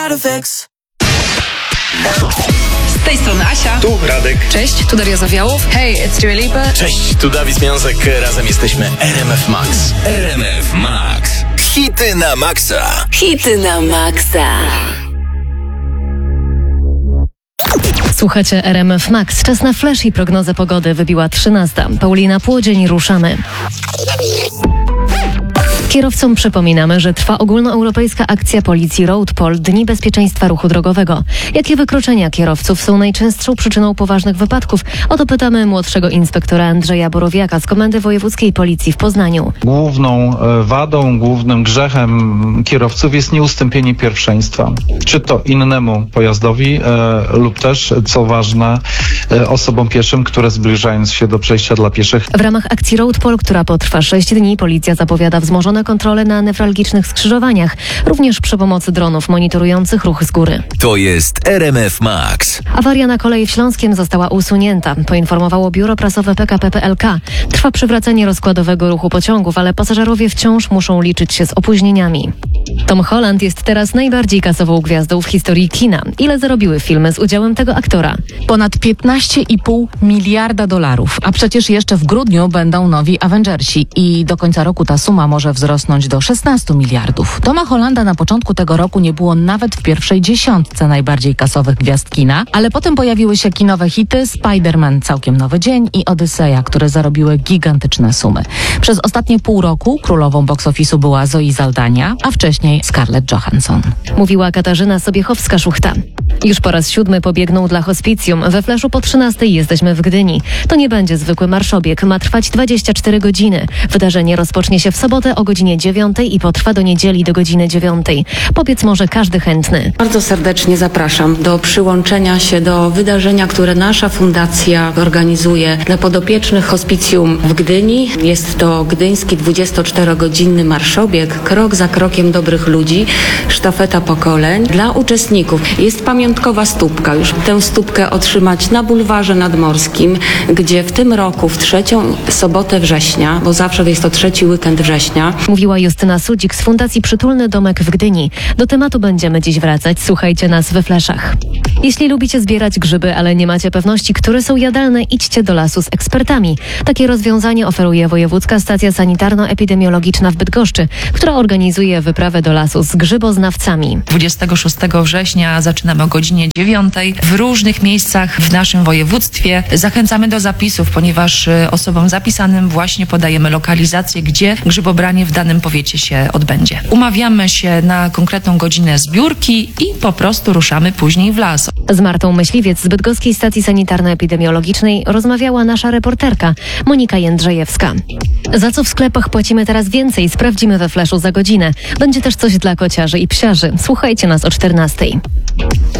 Z tej strony Asia. Tu Radek. Cześć, tu Daria Zawiałow. Hey, it's Dua Lipa. Cześć, tu Dawid Związek. Razem jesteśmy RMF Max. RMF Max. Hity na maksa. Hity na maksa. Słuchacie RMF Max. Czas na flash i prognozę pogody. Wybiła 13. Paulina Płodzień, ruszamy. Kierowcom przypominamy, że trwa ogólnoeuropejska akcja policji Road Pol Dni Bezpieczeństwa Ruchu Drogowego. Jakie wykroczenia kierowców są najczęstszą przyczyną poważnych wypadków? O to pytamy młodszego inspektora Andrzeja Borowiaka z Komendy Wojewódzkiej Policji w Poznaniu. Główną wadą, głównym grzechem kierowców jest nieustąpienie pierwszeństwa. Czy to innemu pojazdowi lub też, co ważne, osobom pieszym, które zbliżając się do przejścia dla pieszych. W ramach akcji Road Pol, która potrwa 6 dni, policja zapowiada wzmożone kontrole na newralgicznych skrzyżowaniach, również przy pomocy dronów monitorujących ruch z góry. To jest RMF Max. Awaria na kolei w Śląskiem została usunięta, poinformowało biuro prasowe PKP PLK. Trwa przywracanie rozkładowego ruchu pociągów, ale pasażerowie wciąż muszą liczyć się z opóźnieniami. Tom Holland jest teraz najbardziej kasową gwiazdą w historii kina. Ile zarobiły filmy z udziałem tego aktora? Ponad 15,5 miliarda dolarów. A przecież jeszcze w grudniu będą nowi Avengersi i do końca roku ta suma może wzrosnąć do 16 miliardów. Toma Hollanda na początku tego roku nie było nawet w pierwszej dziesiątce najbardziej kasowych gwiazd kina, ale potem pojawiły się kinowe hity Spider-Man Całkiem Nowy Dzień i Odyseja, które zarobiły gigantyczne sumy. Przez ostatnie pół roku królową box office'u była Zoe Saldana, a wcześniej Scarlett Johansson. Mówiła Katarzyna Sobiechowska-Szuchta. Już po raz 7 pobiegną dla hospicjum. We flaszu po 13 jesteśmy w Gdyni. To nie będzie zwykły marszobieg. Ma trwać 24 godziny. Wydarzenie rozpocznie się w sobotę o godzinie 9 i potrwa do niedzieli do godziny 9. Powiedz może każdy chętny. Bardzo serdecznie zapraszam do przyłączenia się do wydarzenia, które nasza fundacja organizuje dla podopiecznych hospicjum w Gdyni. Jest to gdyński 24-godzinny marszobieg, krok za krokiem dobrych ludzi, sztafeta pokoleń. Dla uczestników jest pamiątkowa stópka. Już tę stópkę otrzymać na bulwarze nadmorskim, gdzie w tym roku, w 3. sobotę września, bo zawsze jest to 3. weekend września. Mówiła Justyna Sudzik z Fundacji Przytulny Domek w Gdyni. Do tematu będziemy dziś wracać. Słuchajcie nas we fleszach. Jeśli lubicie zbierać grzyby, ale nie macie pewności, które są jadalne, idźcie do lasu z ekspertami. Takie rozwiązanie oferuje Wojewódzka Stacja Sanitarno-Epidemiologiczna w Bydgoszczy, która organizuje wyprawę do lasu z grzyboznawcami. 26 września zaczynamy o godzinie 9 w różnych miejscach w naszym województwie. Zachęcamy do zapisów, ponieważ osobom zapisanym właśnie podajemy lokalizację, gdzie grzybobranie w danym powiecie się odbędzie. Umawiamy się na konkretną godzinę zbiórki i po prostu ruszamy później w las. Z Martą Myśliwiec z Bydgoskiej Stacji Sanitarno-Epidemiologicznej rozmawiała nasza reporterka Monika Jędrzejewska. Za co w sklepach płacimy teraz więcej? Sprawdzimy we flaszu za godzinę. Będzie też coś dla kociarzy i psiarzy. Słuchajcie nas o 14.